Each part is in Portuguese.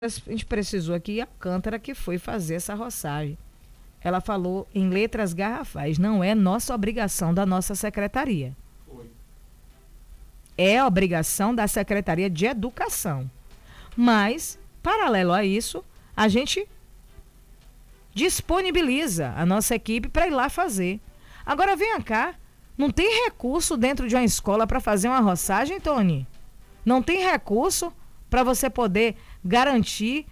A gente precisou aqui a Cântara que foi fazer essa roçagem. Ela falou em letras garrafais, não é nossa obrigação da nossa secretaria. É obrigação da Secretaria de Educação. Mas, paralelo a isso, a gente disponibiliza a nossa equipe para ir lá fazer. Agora, venha cá, não tem recurso dentro de uma escola para fazer uma roçagem, Tony? Não tem recurso para você poder garantir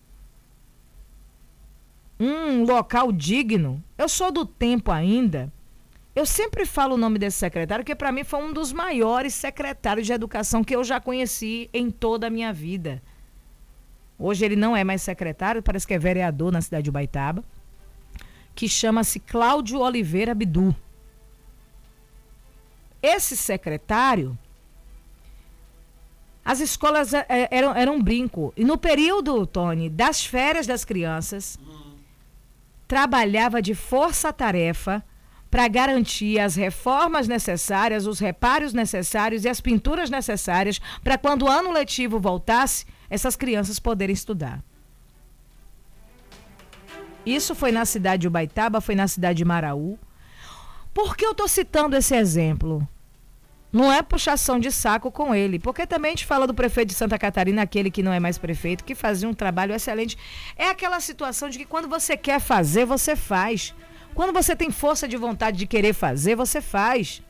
um local digno? Eu sou do tempo ainda. Eu sempre falo o nome desse secretário, que para mim foi um dos maiores secretários de educação que eu já conheci em toda a minha vida. Hoje ele não é mais secretário, parece que é vereador na cidade de Ubaitaba, que chama-se Cláudio Oliveira Bidu. Esse secretário, as escolas eram um brinco. E no período, Tony, das férias das crianças, trabalhava de força-tarefa para garantir as reformas necessárias, os reparos necessários e as pinturas necessárias para quando o ano letivo voltasse, essas crianças poderem estudar. Isso foi na cidade de Ubaitaba, foi na cidade de Maraú. Por que eu estou citando esse exemplo? Não é puxação de saco com ele, porque também a gente fala do prefeito de Santa Catarina, aquele que não é mais prefeito, que fazia um trabalho excelente. É aquela situação de que quando você quer fazer, você faz. Quando você tem força de vontade de querer fazer, você faz.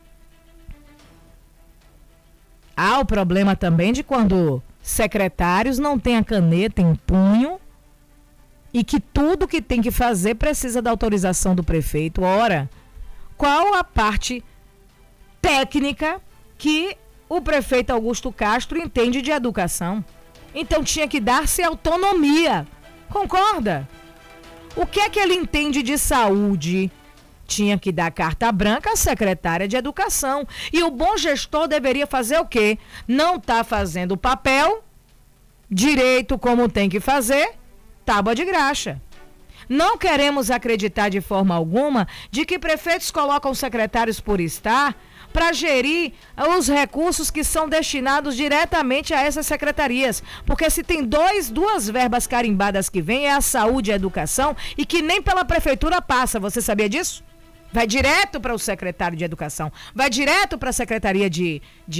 Há o problema também de quando secretários não têm a caneta em punho e que tudo que tem que fazer precisa da autorização do prefeito. Ora, qual a parte técnica que o prefeito Augusto Castro entende de educação? Então tinha que dar-se autonomia. Concorda? O que é que ele entende de saúde? Tinha que dar carta branca à secretária de educação. E o bom gestor deveria fazer o quê? Não está fazendo o papel direito como tem que fazer, tábua de graxa. Não queremos acreditar de forma alguma de que prefeitos colocam secretários por estar para gerir os recursos que são destinados diretamente a essas secretarias. Porque se tem duas verbas carimbadas que vêm, é a saúde e a educação, e que nem pela prefeitura passa. Você sabia disso? Vai direto para o secretário de educação, vai direto para a secretaria de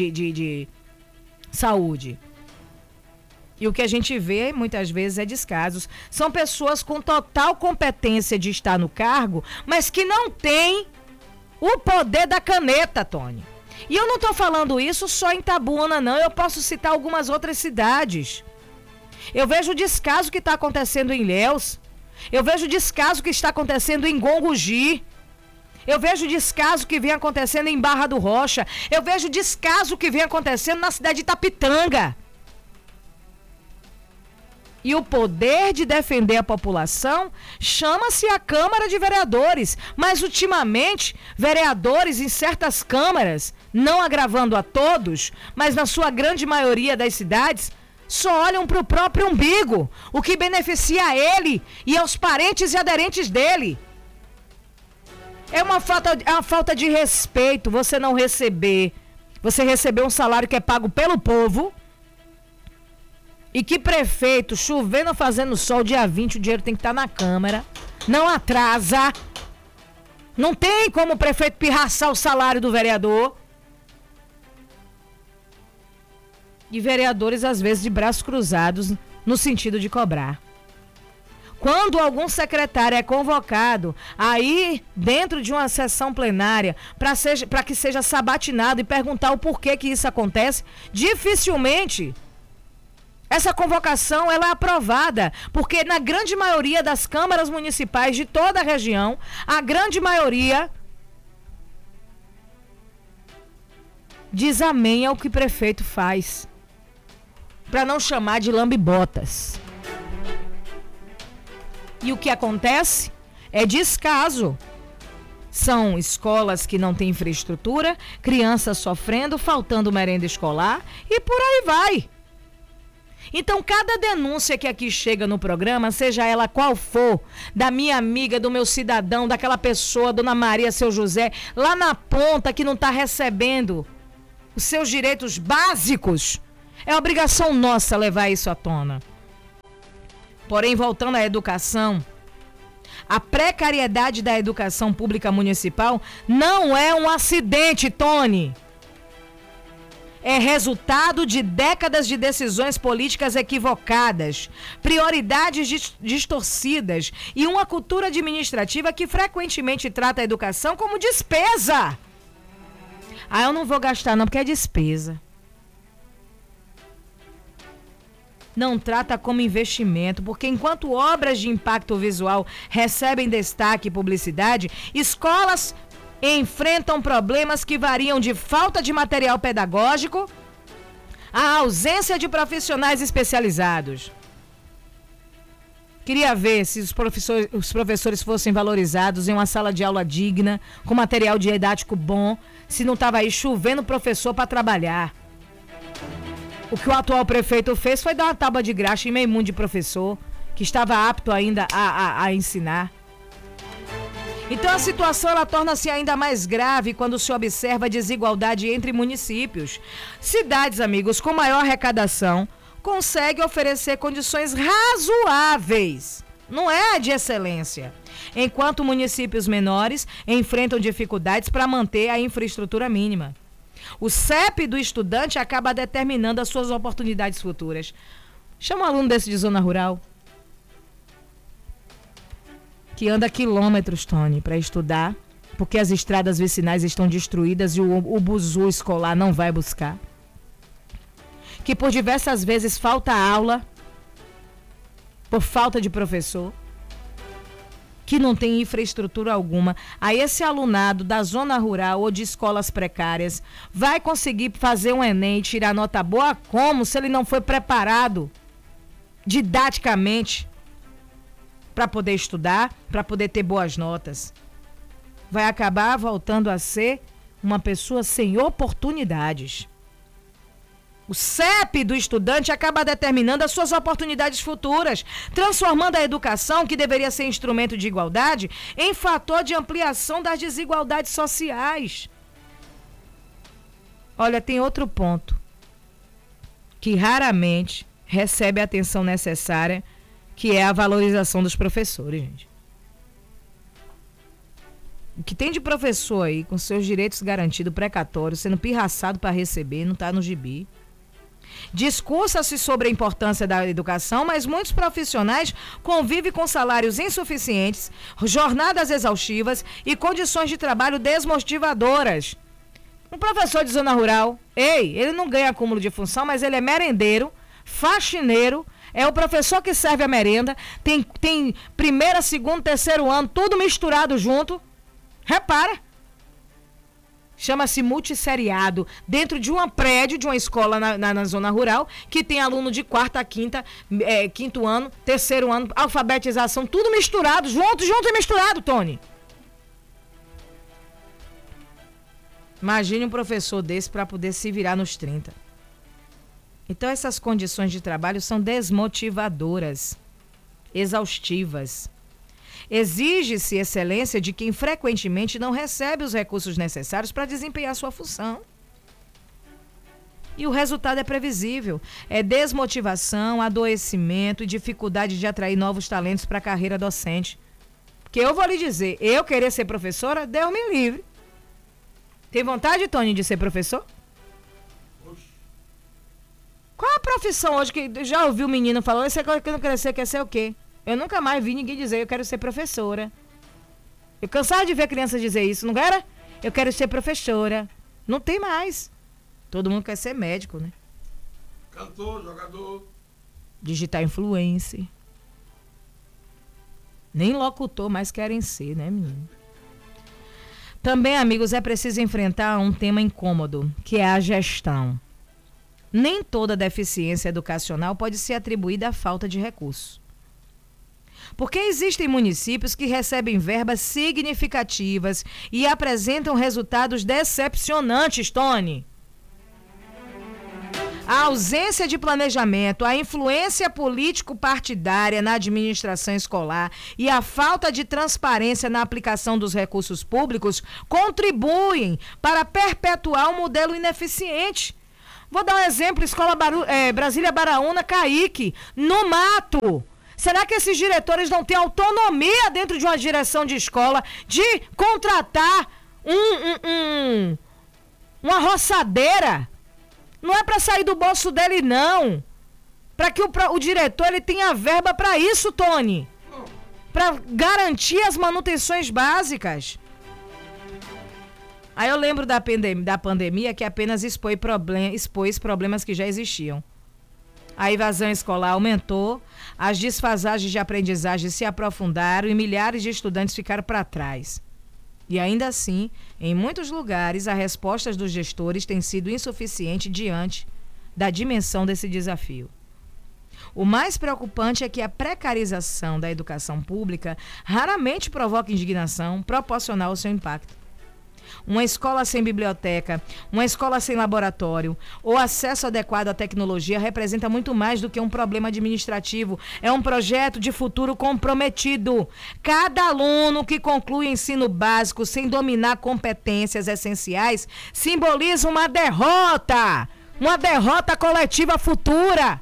saúde. E o que a gente vê muitas vezes é descasos. São pessoas com total competência de estar no cargo, mas que não têm o poder da caneta, Tony. E eu não estou falando isso só em Itabuna, não. Eu posso citar algumas outras cidades. Eu vejo o descaso que está acontecendo em Ilhéus. Eu vejo o descaso que está acontecendo em Gongogi. Eu vejo o descaso que vem acontecendo em Barra do Rocha. Eu vejo o descaso que vem acontecendo na cidade de Itapitanga. E o poder de defender a população chama-se a Câmara de Vereadores. Mas, ultimamente, vereadores em certas câmaras, não agravando a todos, mas na sua grande maioria das cidades, só olham para o próprio umbigo, o que beneficia a ele e aos parentes e aderentes dele. É uma falta de respeito você não receber. Você receber um salário que é pago pelo povo. E que prefeito, chovendo, fazendo sol, dia 20, o dinheiro tem que estar na Câmara. Não atrasa. Não tem como o prefeito pirraçar o salário do vereador. E vereadores, às vezes, de braços cruzados, no sentido de cobrar. Quando algum secretário é convocado a ir dentro de uma sessão plenária para que seja sabatinado e perguntar o porquê que isso acontece, dificilmente essa convocação ela é aprovada, porque na grande maioria das câmaras municipais de toda a região, a grande maioria diz amém ao que o prefeito faz, para não chamar de lambe-botas. E o que acontece é descaso. São escolas que não têm infraestrutura, crianças sofrendo, faltando merenda escolar e por aí vai. Então, cada denúncia que aqui chega no programa, seja ela qual for, da minha amiga, do meu cidadão, daquela pessoa, Dona Maria, seu José, lá na ponta que não está recebendo os seus direitos básicos, é obrigação nossa levar isso à tona. Porém, voltando à educação, a precariedade da educação pública municipal não é um acidente, Tony. É resultado de décadas de decisões políticas equivocadas, prioridades distorcidas e uma cultura administrativa que frequentemente trata a educação como despesa. Eu não vou gastar não, porque é despesa. Não trata como investimento, porque enquanto obras de impacto visual recebem destaque e publicidade, escolas enfrentam problemas que variam de falta de material pedagógico à ausência de profissionais especializados. Queria ver se os professores fossem valorizados em uma sala de aula digna, com material didático bom, se não estava aí chovendo professor para trabalhar. O que o atual prefeito fez foi dar uma tábua de graxa em meio mundo de professor, que estava apto ainda a ensinar. Então a situação ela torna-se ainda mais grave quando se observa a desigualdade entre municípios. Cidades, amigos, com maior arrecadação, conseguem oferecer condições razoáveis, não é de excelência, enquanto municípios menores enfrentam dificuldades para manter a infraestrutura mínima. O CEP do estudante acaba determinando as suas oportunidades futuras. Chama um aluno desse de zona rural, que anda quilômetros, Tony, para estudar, porque as estradas vicinais estão destruídas e o buzu escolar não vai buscar. Que por diversas vezes falta aula, por falta de professor, que não tem infraestrutura alguma. Aí esse alunado da zona rural ou de escolas precárias vai conseguir fazer um Enem e tirar nota boa como se ele não foi preparado didaticamente para poder estudar, para poder ter boas notas. Vai acabar voltando a ser uma pessoa sem oportunidades. O CEP do estudante acaba determinando as suas oportunidades futuras, transformando a educação, que deveria ser instrumento de igualdade, em fator de ampliação das desigualdades sociais. Olha, tem outro ponto que raramente recebe a atenção necessária, que é a valorização dos professores, gente. O que tem de professor aí, com seus direitos garantidos, precatórios, sendo pirraçado para receber, não está no gibi. Discursa-se sobre a importância da educação, mas muitos profissionais convivem com salários insuficientes, jornadas exaustivas e condições de trabalho desmotivadoras. Um professor de zona rural, ele não ganha acúmulo de função, mas ele é merendeiro, faxineiro, é o professor que serve a merenda, tem primeiro, segundo, terceiro ano, tudo misturado junto. Repara. Chama-se multisseriado, dentro de um prédio, de uma escola na zona rural, que tem aluno de quarta a quinto ano, terceiro ano, alfabetização, tudo misturado, junto e misturado, Tony. Imagine um professor desse para poder se virar nos 30. Então essas condições de trabalho são desmotivadoras, exaustivas. Exige-se excelência de quem frequentemente não recebe os recursos necessários para desempenhar sua função. E o resultado é previsível. É desmotivação, adoecimento e dificuldade de atrair novos talentos para a carreira docente. Porque eu vou lhe dizer, eu querer ser professora, Deus me livre. Tem vontade, Tony, de ser professor? Qual a profissão hoje que já ouviu o menino falando, você quer crescer, quer ser o quê? Eu nunca mais vi ninguém dizer, eu quero ser professora. Eu cansava de ver crianças dizer isso, não era? Eu quero ser professora. Não tem mais. Todo mundo quer ser médico, né? Cantor, jogador. Digital influencer. Nem locutor mais querem ser, né, menino? Também, amigos, é preciso enfrentar um tema incômodo, que é a gestão. Nem toda deficiência educacional pode ser atribuída à falta de recursos. Porque existem municípios que recebem verbas significativas e apresentam resultados decepcionantes, Tony. A ausência de planejamento, a influência político-partidária na administração escolar e a falta de transparência na aplicação dos recursos públicos contribuem para perpetuar um modelo ineficiente. Vou dar um exemplo, Escola Brasília Baraúna, Caíque, no mato. Será que esses diretores não têm autonomia dentro de uma direção de escola de contratar uma roçadeira? Não é para sair do bolso dele, não. Para que o diretor ele tenha verba para isso, Tony. Para garantir as manutenções básicas. Aí eu lembro da pandemia que apenas expôs problemas que já existiam. A evasão escolar aumentou, as desfasagens de aprendizagem se aprofundaram e milhares de estudantes ficaram para trás. E ainda assim, em muitos lugares, as respostas dos gestores têm sido insuficientes diante da dimensão desse desafio. O mais preocupante é que a precarização da educação pública raramente provoca indignação proporcional ao seu impacto. Uma escola sem biblioteca, uma escola sem laboratório ou acesso adequado à tecnologia representa muito mais do que um problema administrativo. É um projeto de futuro comprometido. Cada aluno que conclui o ensino básico sem dominar competências essenciais simboliza uma derrota coletiva futura.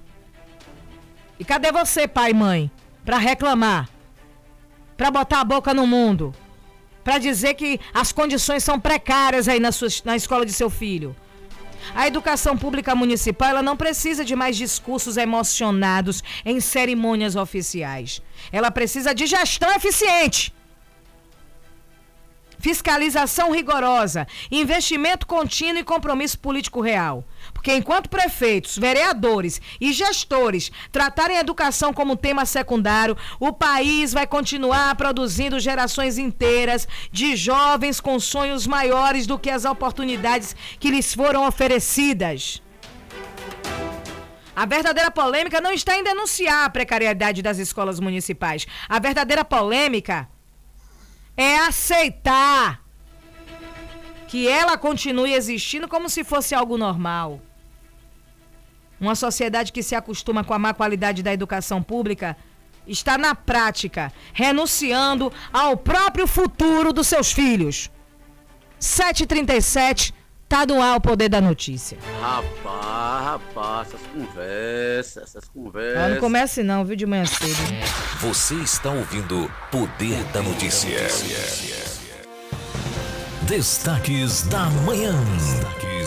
E cadê você, pai e mãe, para reclamar, para botar a boca no mundo? Para dizer que as condições são precárias aí na escola de seu filho. A educação pública municipal ela não precisa de mais discursos emocionados em cerimônias oficiais. Ela precisa de gestão eficiente. Fiscalização rigorosa, investimento contínuo e compromisso político real. Porque enquanto prefeitos, vereadores e gestores tratarem a educação como tema secundário, o país vai continuar produzindo gerações inteiras de jovens com sonhos maiores do que as oportunidades que lhes foram oferecidas. A verdadeira polêmica não está em denunciar a precariedade das escolas municipais. A verdadeira polêmica é aceitar que ela continue existindo como se fosse algo normal. Uma sociedade que se acostuma com a má qualidade da educação pública está, na prática, renunciando ao próprio futuro dos seus filhos. 7h37, tá no ar o Poder da Notícia. Rapaz, essas conversas. Não comece não, viu, de manhã cedo. Você está ouvindo Poder da Notícia. Destaques da manhã.